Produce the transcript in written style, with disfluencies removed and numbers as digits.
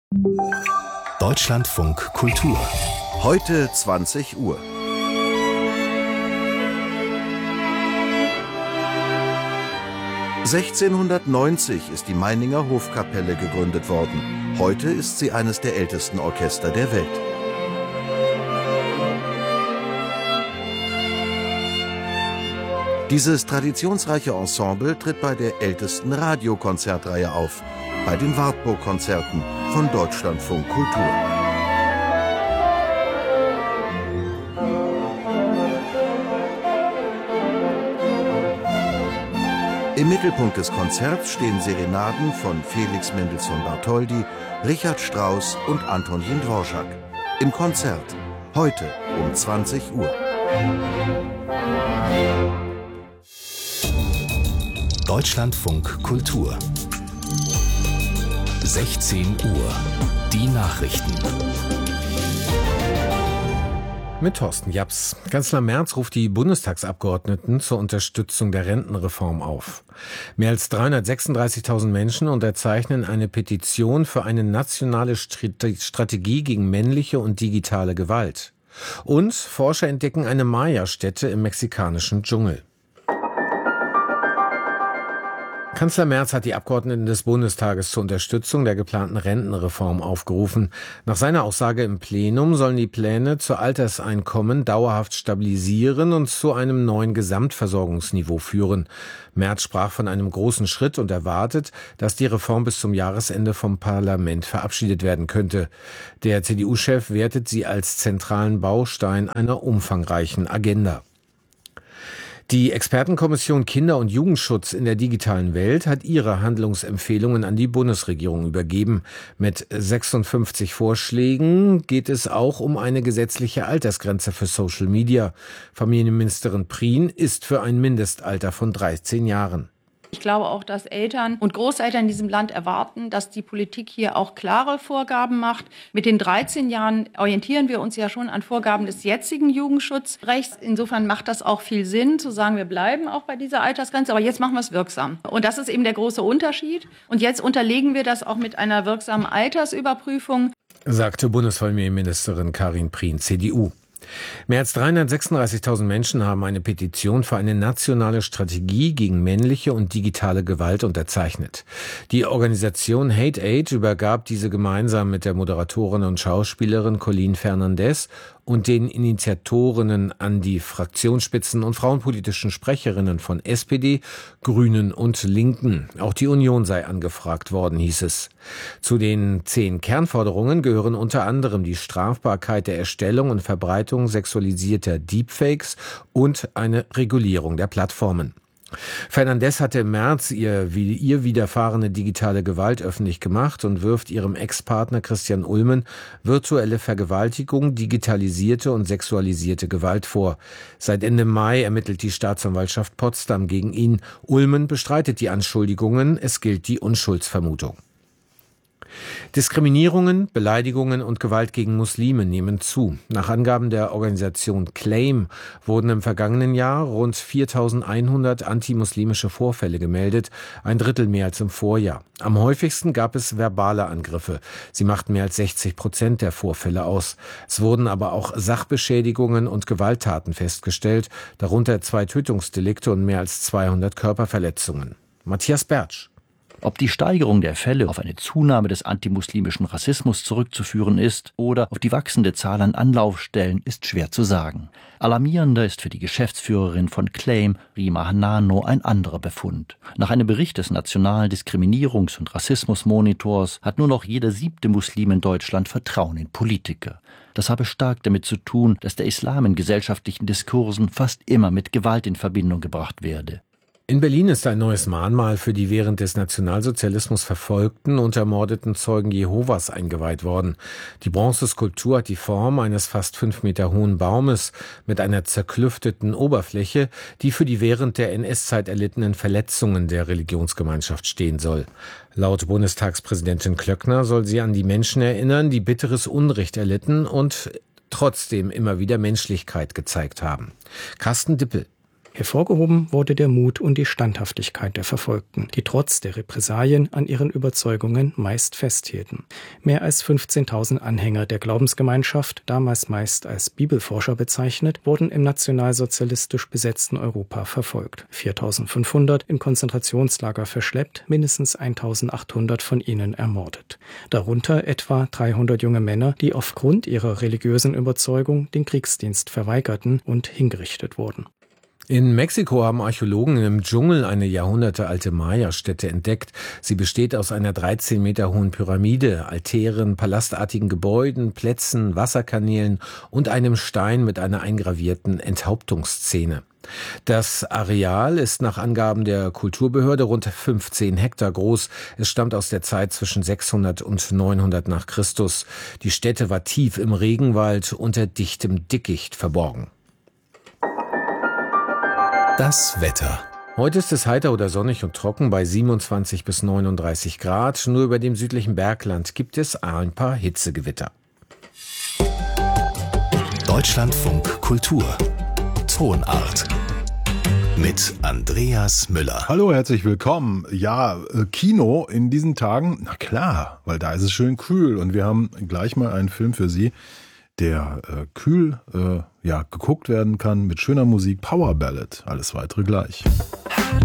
Deutschlandfunk Kultur. Heute 20 Uhr. (1690) ist die Meininger Hofkapelle gegründet worden. Heute ist sie eines der ältesten Orchester der Welt. Dieses traditionsreiche Ensemble tritt bei der ältesten Radiokonzertreihe auf, bei den Wartburg-Konzerten von Deutschlandfunk Kultur. Im Mittelpunkt des Konzerts stehen Serenaden von Felix Mendelssohn Bartholdy, Richard Strauss und Antonin Dvorak. Im Konzert, heute um 20 Uhr. Deutschlandfunk Kultur. 16 Uhr. Die Nachrichten. Mit Thorsten Japs. Kanzler Merz ruft die Bundestagsabgeordneten zur Unterstützung der Rentenreform auf. Mehr als 336.000 Menschen unterzeichnen eine Petition für eine nationale Strategie gegen männliche und digitale Gewalt. Und Forscher entdecken eine Maya-Stätte im mexikanischen Dschungel. Kanzler Merz hat die Abgeordneten des Bundestages zur Unterstützung der geplanten Rentenreform aufgerufen. Nach seiner Aussage im Plenum sollen die Pläne zur Alterseinkommen dauerhaft stabilisieren und zu einem neuen Gesamtversorgungsniveau führen. Merz sprach von einem großen Schritt und erwartet, dass die Reform bis zum Jahresende vom Parlament verabschiedet werden könnte. Der CDU-Chef wertet sie als zentralen Baustein einer umfangreichen Agenda. Die Expertenkommission Kinder- und Jugendschutz in der digitalen Welt hat ihre Handlungsempfehlungen an die Bundesregierung übergeben. Mit 56 Vorschlägen geht es auch um eine gesetzliche Altersgrenze für Social Media. Familienministerin Prien ist für ein Mindestalter von 13 Jahren. Ich glaube auch, dass Eltern und Großeltern in diesem Land erwarten, dass die Politik hier auch klare Vorgaben macht. Mit den 13 Jahren orientieren wir uns ja schon an Vorgaben des jetzigen Jugendschutzrechts. Insofern macht das auch viel Sinn, zu sagen, wir bleiben auch bei dieser Altersgrenze, aber jetzt machen wir es wirksam. Und das ist eben der große Unterschied. Und jetzt unterlegen wir das auch mit einer wirksamen Altersüberprüfung, sagte Bundesfamilienministerin Karin Prien, CDU. Mehr als 336.000 Menschen haben eine Petition für eine nationale Strategie gegen männliche und digitale Gewalt unterzeichnet. Die Organisation Hate Aid übergab diese gemeinsam mit der Moderatorin und Schauspielerin Colleen Fernandez und den Initiatorinnen an die Fraktionsspitzen und frauenpolitischen Sprecherinnen von SPD, Grünen und Linken. Auch die Union sei angefragt worden, hieß es. Zu den 10 Kernforderungen gehören unter anderem die Strafbarkeit der Erstellung und Verbreitung sexualisierter Deepfakes und eine Regulierung der Plattformen. Fernandez hatte im März ihr widerfahrene digitale Gewalt öffentlich gemacht und wirft ihrem Ex-Partner Christian Ulmen virtuelle Vergewaltigung, digitalisierte und sexualisierte Gewalt vor. Seit Ende Mai ermittelt die Staatsanwaltschaft Potsdam gegen ihn. Ulmen bestreitet die Anschuldigungen, es gilt die Unschuldsvermutung. Diskriminierungen, Beleidigungen und Gewalt gegen Muslime nehmen zu. Nach Angaben der Organisation CLAIM wurden im vergangenen Jahr rund 4.100 antimuslimische Vorfälle gemeldet, ein Drittel mehr als im Vorjahr. Am häufigsten gab es verbale Angriffe. Sie machten mehr als 60% der Vorfälle aus. Es wurden aber auch Sachbeschädigungen und Gewalttaten festgestellt, darunter 2 Tötungsdelikte und mehr als 200 Körperverletzungen. Matthias Bertsch. Ob die Steigerung der Fälle auf eine Zunahme des antimuslimischen Rassismus zurückzuführen ist oder auf die wachsende Zahl an Anlaufstellen, ist schwer zu sagen. Alarmierender ist für die Geschäftsführerin von CLAIM, Rima Hanano, ein anderer Befund. Nach einem Bericht des Nationalen Diskriminierungs- und Rassismusmonitors hat nur noch jeder 7. Muslim in Deutschland Vertrauen in Politiker. Das habe stark damit zu tun, dass der Islam in gesellschaftlichen Diskursen fast immer mit Gewalt in Verbindung gebracht werde. In Berlin ist ein neues Mahnmal für die während des Nationalsozialismus verfolgten und ermordeten Zeugen Jehovas eingeweiht worden. Die Bronzeskulptur hat die Form eines fast 5 Meter hohen Baumes mit einer zerklüfteten Oberfläche, die für die während der NS-Zeit erlittenen Verletzungen der Religionsgemeinschaft stehen soll. Laut Bundestagspräsidentin Klöckner soll sie an die Menschen erinnern, die bitteres Unrecht erlitten und trotzdem immer wieder Menschlichkeit gezeigt haben. Carsten Dippel. Hervorgehoben wurde der Mut und die Standhaftigkeit der Verfolgten, die trotz der Repressalien an ihren Überzeugungen meist festhielten. Mehr als 15.000 Anhänger der Glaubensgemeinschaft, damals meist als Bibelforscher bezeichnet, wurden im nationalsozialistisch besetzten Europa verfolgt. 4.500 in Konzentrationslager verschleppt, mindestens 1.800 von ihnen ermordet. Darunter etwa 300 junge Männer, die aufgrund ihrer religiösen Überzeugung den Kriegsdienst verweigerten und hingerichtet wurden. In Mexiko haben Archäologen im Dschungel eine jahrhundertealte Maya-Stätte entdeckt. Sie besteht aus einer 13 Meter hohen Pyramide, Altären, palastartigen Gebäuden, Plätzen, Wasserkanälen und einem Stein mit einer eingravierten Enthauptungsszene. Das Areal ist nach Angaben der Kulturbehörde rund 15 Hektar groß. Es stammt aus der Zeit zwischen 600 und 900 nach Christus. Die Stätte war tief im Regenwald unter dichtem Dickicht verborgen. Das Wetter. Heute ist es heiter oder sonnig und trocken bei 27 bis 39 Grad. Nur über dem südlichen Bergland gibt es ein paar Hitzegewitter. Deutschlandfunk Kultur. Tonart. Mit Andreas Müller. Hallo, herzlich willkommen. Ja, Kino in diesen Tagen, na klar, weil da ist es schön kühl. Und wir haben gleich mal einen Film für Sie, der kühl geguckt werden kann mit schöner Musik. Power Ballad. Alles weitere gleich.